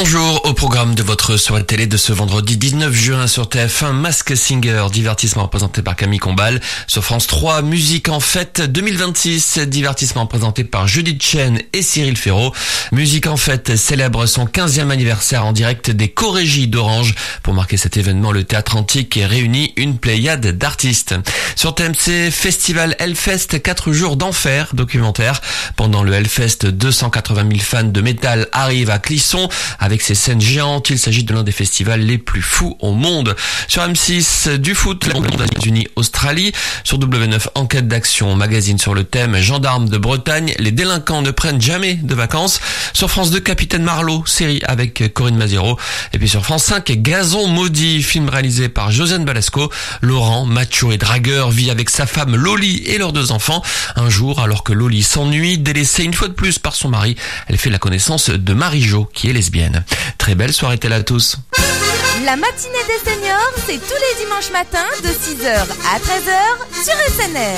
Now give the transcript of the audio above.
Bonjour, au programme de votre soirée télé de ce vendredi 19 juin sur TF1, Masked Singer, divertissement présenté par Camille Combal. Sur France 3, Musique en fête 2026, divertissement présenté par Judith Chen et Cyril Ferraud. Musique en fête célèbre son 15e anniversaire en direct des Chorégies d'Orange. Pour marquer cet événement, le Théâtre Antique réunit une pléiade d'artistes. Sur TMC, Festival Hellfest, 4 jours d'enfer, documentaire. Pendant le Hellfest, 280 000 fans de métal arrivent à Clisson. Avec ses scènes géantes, il s'agit de l'un des festivals les plus fous au monde. Sur M6, du foot, les États-Unis, Australie. Sur W9, enquête d'action, magazine sur le thème Gendarmes de Bretagne, les délinquants ne prennent jamais de vacances. Sur France 2, Capitaine Marlowe, série avec Corinne Mazero. Et puis sur France 5, Gazon maudit, film réalisé par Josiane Balasco. Laurent, macho et dragueur, vit avec sa femme Loli et leurs 2 enfants. Un jour, alors que Loli s'ennuie, délaissée une fois de plus par son mari, elle fait la connaissance de Marie-Jo, qui est lesbienne. Très belle soirée télé à tous. La matinée des seniors, c'est tous les dimanches matins de 6h à 13h sur SNR.